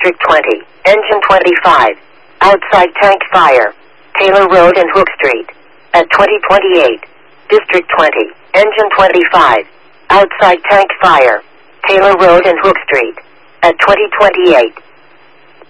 District 20, Engine 25. Outside tank fire. Taylor Road and Hook Street. At 2028. District 20, Engine 25. Outside tank fire. Taylor Road and Hook Street. At 2028.